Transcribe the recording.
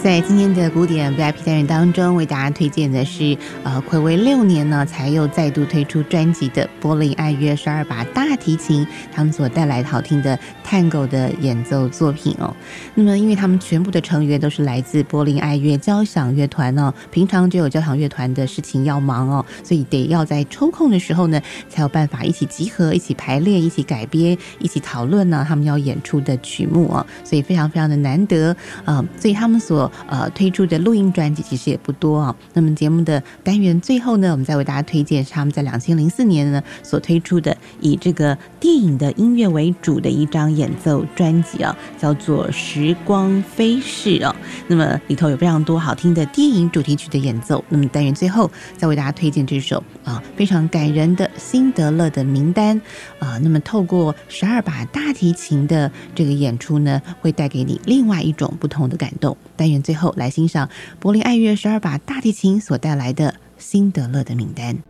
在今天的古典 VIP 单元当中，为大家推荐的是睽违6年呢，才又再度推出专辑的柏林爱乐12把大提琴，他们所带来好听的探戈的演奏作品哦。那么，因为他们全部的成员都是来自柏林爱乐交响乐团哦，平常就有交响乐团的事情要忙哦，所以得要在抽空的时候呢，才有办法一起集合、一起排练、一起改编、一起讨论呢他们要演出的曲目哦，所以非常非常的难得所以他们所推出的录音专辑其实也不多哦。那么节目的单元最后呢，我们再为大家推荐是他们在2004年呢所推出的以这个电影的音乐为主的一张演奏专辑啊，叫做《时光飞逝》哦。那么里头有非常多好听的电影主题曲的演奏。那么单元最后再为大家推荐这首非常感人的辛德勒的名单那么透过12把大提琴的这个演出呢，会带给你另外一种不同的感动。单元最后来欣赏柏林爱乐12把大提琴所带来的辛德勒的名单。